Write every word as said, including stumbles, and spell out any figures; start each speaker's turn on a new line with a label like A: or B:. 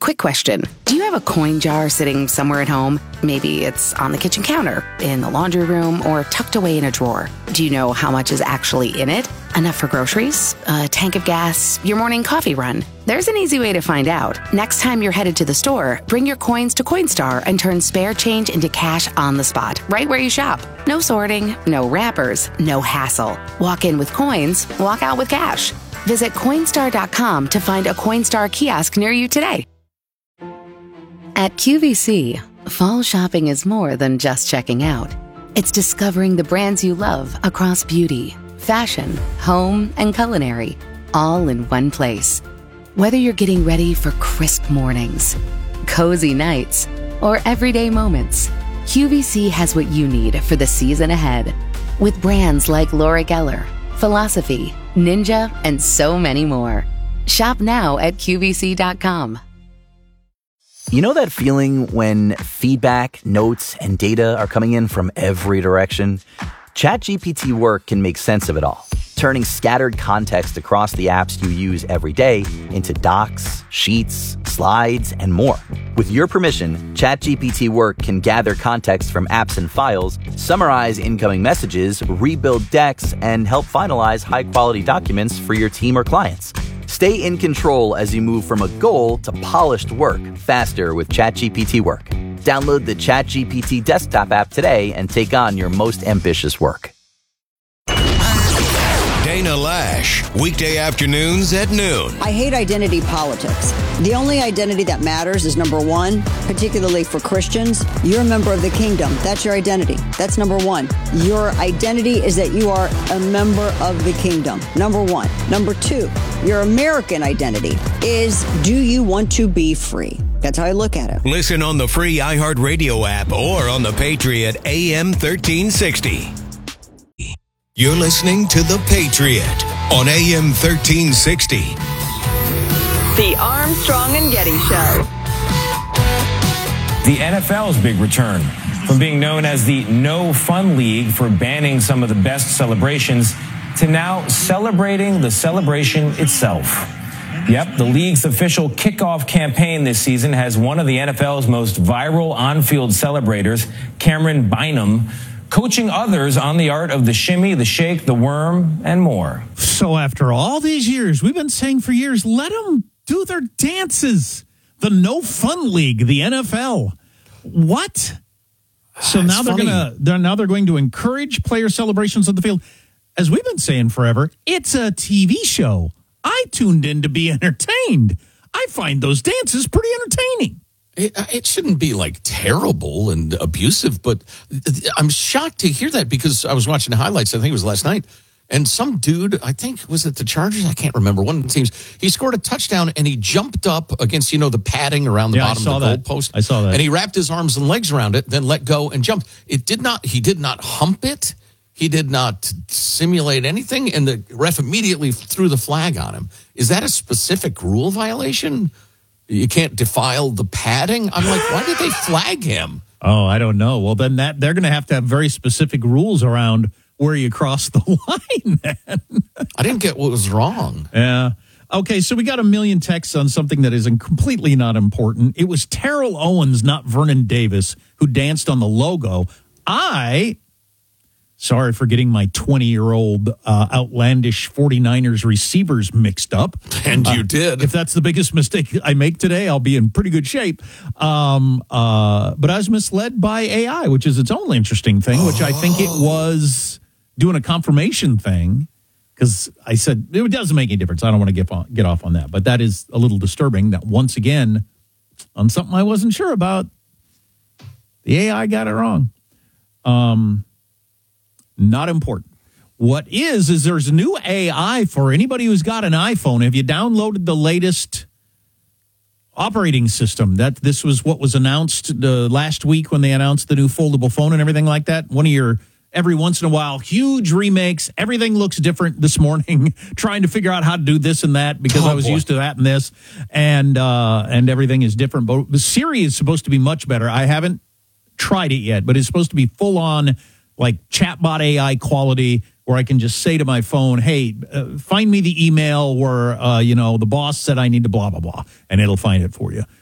A: Quick question. Do you have a coin jar sitting somewhere at home? Maybe it's on the kitchen counter, in the laundry room, or tucked away in a drawer. Do you know how much is actually in it? Enough for groceries? A tank of gas? Your morning coffee run? There's an easy way to find out. Next time you're headed to the store, bring your coins to Coinstar and turn spare change into cash on the spot, right where you shop. No sorting, no wrappers, no hassle. Walk in with coins, walk out with cash. Visit Coinstar dot com to find a Coinstar kiosk near you today. At Q V C, fall shopping is more than just checking out. It's discovering the brands you love across beauty, fashion, home, and culinary, all in one place. Whether you're getting ready for crisp mornings, cozy nights, or everyday moments, Q V C has what you need for the season ahead. With brands like Laura Geller, Philosophy, Ninja, and so many more. Shop now at Q V C dot com.
B: You know that feeling when feedback, notes, and data are coming in from every direction? ChatGPT Work can make sense of it all, turning scattered context across the apps you use every day into docs, sheets, slides, and more. With your permission, ChatGPT Work can gather context from apps and files, summarize incoming messages, rebuild decks, and help finalize high-quality documents for your team or clients. Stay in control as you move from a goal to polished work faster with ChatGPT Work. Download the ChatGPT desktop app today and take on your most ambitious work.
C: Dana Lash, weekday afternoons at noon.
D: I hate identity politics. The only identity that matters is number one, particularly for Christians, you're a member of the kingdom. That's your identity. That's number one. Your identity is that you are a member of the kingdom. Number one. Number two, your American identity is, do you want to be free? That's how I look at it.
C: Listen on the free iHeartRadio app or on the Patriot A M thirteen sixty. You're listening to The Patriot on A M thirteen sixty.
E: The Armstrong and Getty Show.
F: The N F L's big return from being known as the No Fun League for banning some of the best celebrations to now celebrating the celebration itself. Yep, the league's official kickoff campaign this season has one of the N F L's most viral on-field celebrators, Cameron Bynum, coaching others on the art of the shimmy, the shake, the worm, and more.
G: So after all these years, we've been saying for years, let them do their dances. The No Fun League, the N F L. What? So
H: That's
G: now they're
H: funny.
G: gonna they're now they're going to encourage player celebrations on the field. As we've been saying forever, it's a T V show. I tuned in to be entertained. I find those dances pretty entertaining.
H: It, it shouldn't be like terrible and abusive, but I'm shocked to hear that because I was watching the highlights. I think it was last night. And some dude, I think, was it the Chargers? I can't remember. One of the teams, he scored a touchdown and he jumped up against, you know, the padding around the
G: Yeah, I
H: bottom
G: saw
H: of the
G: that.
H: goalpost.
G: I saw that.
H: And he wrapped his arms and legs around it, then let go and jumped. It did not, he did not hump it. He did not simulate anything. And the ref immediately threw the flag on him. Is that a specific rule violation? You can't defile the padding? I'm like, why did they flag him?
G: Oh, I don't know. Well, then that they're going to have to have very specific rules around where you cross the line, man.
H: I didn't get what was wrong.
G: Yeah. Okay, so we got a million texts on something that is completely not important. It was Terrell Owens, not Vernon Davis, who danced on the logo. I, sorry for getting my twenty-year-old uh, outlandish forty-niners receivers mixed up.
H: And you
G: Uh,
H: did.
G: If that's the biggest mistake I make today, I'll be in pretty good shape. Um, uh, but I was misled by A I, which is its own interesting thing, which I think it was doing a confirmation thing. Because I said, it doesn't make any difference. I don't want to get, on, get off on that. But that is a little disturbing that once again, on something I wasn't sure about, the A I got it wrong. Um, not important. What is, is there's a new A I for anybody who's got an iPhone. Have you downloaded the latest operating system? That this was what was announced uh, last week when they announced the new foldable phone and everything like that. One of your... Every once in a while, huge remakes. Everything looks different this morning, trying to figure out how to do this and that because
H: Oh,
G: I was
H: boy.
G: used to that and this, and uh, and everything is different. But the Siri is supposed to be much better. I haven't tried it yet, but it's supposed to be full on like chatbot A I quality, where I can just say to my phone, "Hey, uh, find me the email where uh, you know the boss said I need to blah blah blah," and it'll find it for you.